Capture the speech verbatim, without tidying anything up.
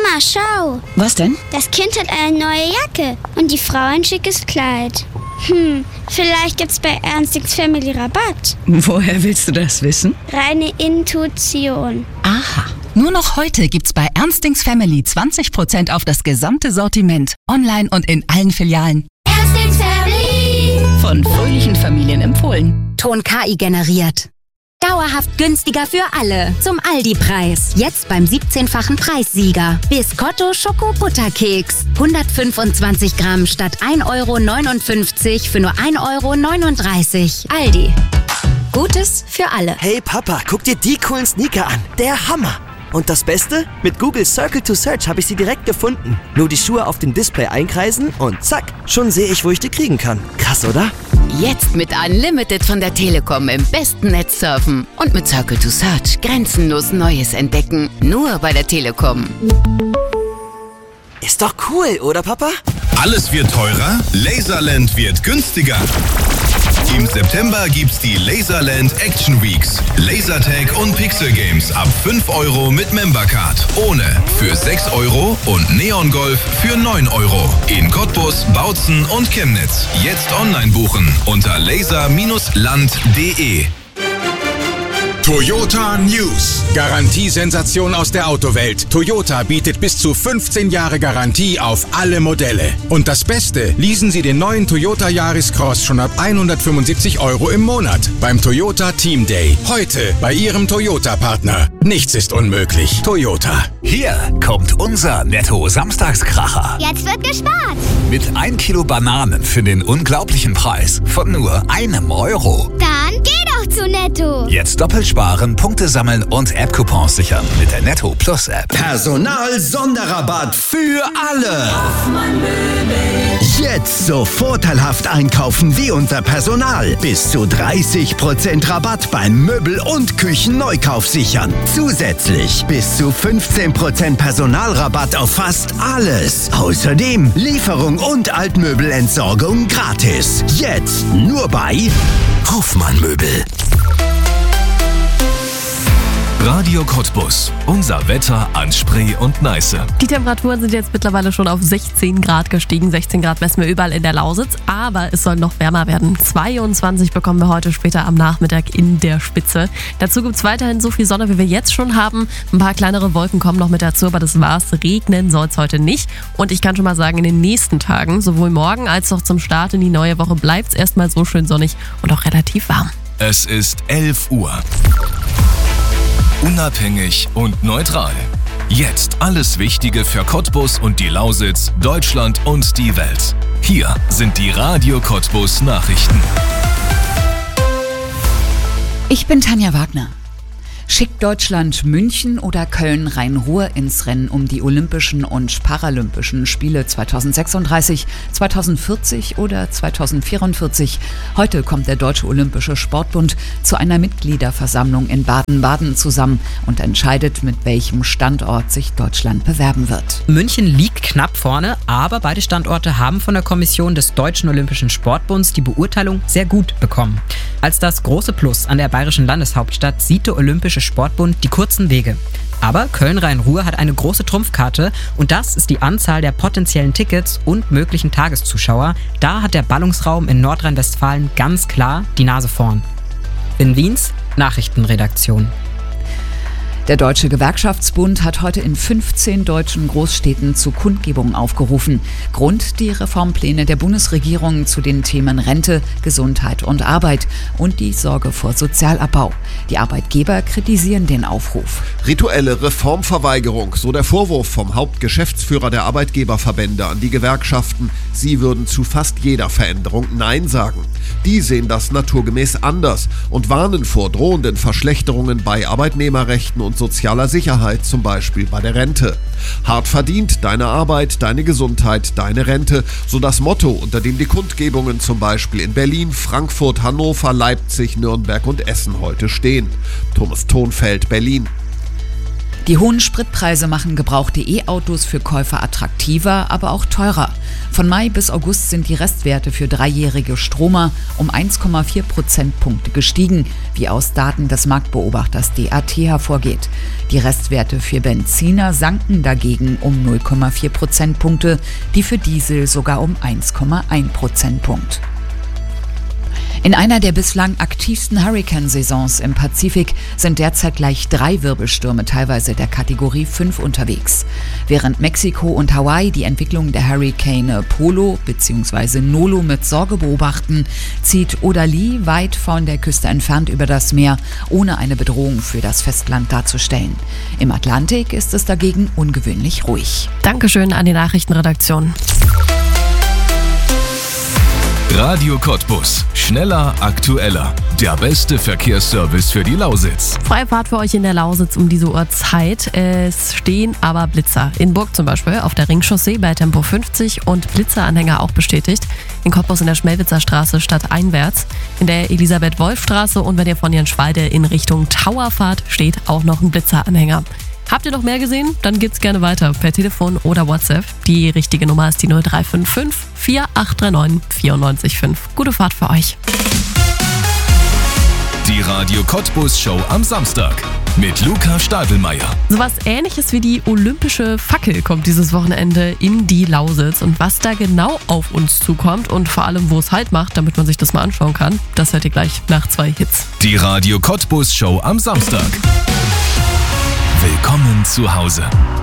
Mama, schau. Was denn? Das Kind hat eine neue Jacke und die Frau ein schickes Kleid. Hm, vielleicht gibt's bei Ernstings Family Rabatt. Woher willst du das wissen? Reine Intuition. Aha. Nur noch heute gibt's bei Ernstings Family zwanzig Prozent auf das gesamte Sortiment. Online und in allen Filialen. Ernstings Family. Von fröhlichen Familien empfohlen. Ton K I generiert. Dauerhaft günstiger für alle. Zum Aldi-Preis. Jetzt beim siebzehnfachen Preissieger. Biscotto Schoko-Butterkeks. hundertfünfundzwanzig Gramm statt ein Euro neunundfünfzig für nur ein Euro neununddreißig. Aldi. Gutes für alle. Hey Papa, guck dir die coolen Sneaker an. Der Hammer. Und das Beste? Mit Google Circle to Search habe ich sie direkt gefunden. Nur die Schuhe auf dem Display einkreisen und zack, schon sehe ich, wo ich die kriegen kann. Krass, oder? Jetzt mit Unlimited von der Telekom im besten Netz surfen und mit Circle to Search grenzenlos Neues entdecken. Nur bei der Telekom. Ist doch cool, oder Papa? Alles wird teurer, Laserland wird günstiger. Im September gibt's die Laserland Action Weeks. Lasertag und Pixel Games ab fünf Euro mit Membercard. Ohne für sechs Euro und Neon Golf für neun Euro. In Cottbus, Bautzen und Chemnitz. Jetzt online buchen unter laser Bindestrich land punkt de. Toyota News. Garantiesensation aus der Autowelt. Toyota bietet bis zu fünfzehn Jahre Garantie auf alle Modelle. Und das Beste, leasen Sie den neuen Toyota Yaris Cross schon ab hundertfünfundsiebzig Euro im Monat beim Toyota Team Day. Heute bei Ihrem Toyota-Partner. Nichts ist unmöglich. Toyota. Hier kommt unser Netto-Samstagskracher. Jetzt wird gespart. Mit ein Kilo Bananen für den unglaublichen Preis von nur einem Euro. Dann geh doch zu Netto. Jetzt doppelt sparen, Punkte sammeln und App-Coupons sichern mit der Netto Plus App. Personal-Sonderrabatt für alle. Jetzt so vorteilhaft einkaufen wie unser Personal. Bis zu dreißig Prozent Rabatt beim Möbel- und Küchenneukauf sichern. Zusätzlich bis zu fünfzehn Prozent Personalrabatt auf fast alles. Außerdem Lieferung und Altmöbelentsorgung gratis. Jetzt nur bei Hoffmann Möbel. Radio Cottbus. Unser Wetter an Spree und Neiße. Die Temperaturen sind jetzt mittlerweile schon auf sechzehn Grad gestiegen. sechzehn Grad messen wir überall in der Lausitz. Aber es soll noch wärmer werden. zweiundzwanzig bekommen wir heute später am Nachmittag in der Spitze. Dazu gibt es weiterhin so viel Sonne, wie wir jetzt schon haben. Ein paar kleinere Wolken kommen noch mit dazu, aber das war's. Regnen soll es heute nicht. Und ich kann schon mal sagen, in den nächsten Tagen, sowohl morgen als auch zum Start in die neue Woche, bleibt es erstmal so schön sonnig und auch relativ warm. Es ist elf Uhr. Unabhängig und neutral. Jetzt alles Wichtige für Cottbus und die Lausitz, Deutschland und die Welt. Hier sind die Radio Cottbus Nachrichten. Ich bin Tanja Wagner. Schickt Deutschland München oder Köln-Rhein-Ruhr ins Rennen um die Olympischen und Paralympischen Spiele zweitausendsechsunddreißig, zweitausendvierzig oder zweitausendvierundvierzig? Heute kommt der Deutsche Olympische Sportbund zu einer Mitgliederversammlung in Baden-Baden zusammen und entscheidet, mit welchem Standort sich Deutschland bewerben wird. München liegt knapp vorne, aber beide Standorte haben von der Kommission des Deutschen Olympischen Sportbunds die Beurteilung sehr gut bekommen. Als das große Plus an der bayerischen Landeshauptstadt sieht der Olympische Sportbund die kurzen Wege. Aber Köln-Rhein-Ruhr hat eine große Trumpfkarte und das ist die Anzahl der potenziellen Tickets und möglichen Tageszuschauer. Da hat der Ballungsraum in Nordrhein-Westfalen ganz klar die Nase vorn. In Wiens Nachrichtenredaktion. Der Deutsche Gewerkschaftsbund hat heute in fünfzehn deutschen Großstädten zu Kundgebungen aufgerufen. Grund die Reformpläne der Bundesregierung zu den Themen Rente, Gesundheit und Arbeit und die Sorge vor Sozialabbau. Die Arbeitgeber kritisieren den Aufruf. Rituelle Reformverweigerung, so der Vorwurf vom Hauptgeschäftsführer der Arbeitgeberverbände an die Gewerkschaften. Sie würden zu fast jeder Veränderung Nein sagen. Die sehen das naturgemäß anders und warnen vor drohenden Verschlechterungen bei Arbeitnehmerrechten und sozialer Sicherheit, zum Beispiel bei der Rente. Hart verdient, deine Arbeit, deine Gesundheit, deine Rente, so das Motto, unter dem die Kundgebungen zum Beispiel in Berlin, Frankfurt, Hannover, Leipzig, Nürnberg und Essen heute stehen. Thomas Thonfeld, Berlin. Die hohen Spritpreise machen gebrauchte E-Autos für Käufer attraktiver, aber auch teurer. Von Mai bis August sind die Restwerte für dreijährige Stromer um eins Komma vier Prozentpunkte gestiegen, wie aus Daten des Marktbeobachters D A T hervorgeht. Die Restwerte für Benziner sanken dagegen um null Komma vier Prozentpunkte, die für Diesel sogar um eins Komma eins Prozentpunkt. In einer der bislang aktivsten Hurrikansaisons im Pazifik sind derzeit gleich drei Wirbelstürme, teilweise der Kategorie fünf, unterwegs. Während Mexiko und Hawaii die Entwicklung der Hurrikane Polo bzw. Nolo mit Sorge beobachten, zieht Odali weit von der Küste entfernt über das Meer, ohne eine Bedrohung für das Festland darzustellen. Im Atlantik ist es dagegen ungewöhnlich ruhig. Dankeschön an die Nachrichtenredaktion. Radio Cottbus. Schneller, aktueller. Der beste Verkehrsservice für die Lausitz. Freie Fahrt für euch in der Lausitz um diese Uhrzeit. Es stehen aber Blitzer. In Burg zum Beispiel auf der Ringchaussee bei Tempo fünfzig und Blitzeranhänger auch bestätigt. In Cottbus in der Schmelwitzer Straße stadteinwärts. In der Elisabeth-Wolf-Straße und wenn ihr von Jenschwalde in Richtung Tower fahrt, steht auch noch ein Blitzeranhänger. Habt ihr noch mehr gesehen? Dann geht's gerne weiter per Telefon oder WhatsApp. Die richtige Nummer ist die null drei fünf fünf, vier acht drei neun, vier neun fünf. Gute Fahrt für euch. Die Radio Cottbus Show am Samstag mit Luca Stadelmeier. Sowas Ähnliches wie die olympische Fackel kommt dieses Wochenende in die Lausitz. Und was da genau auf uns zukommt und vor allem, wo es Halt macht, damit man sich das mal anschauen kann, das hört ihr gleich nach zwei Hits. Die Radio Cottbus Show am Samstag. Willkommen zu Hause.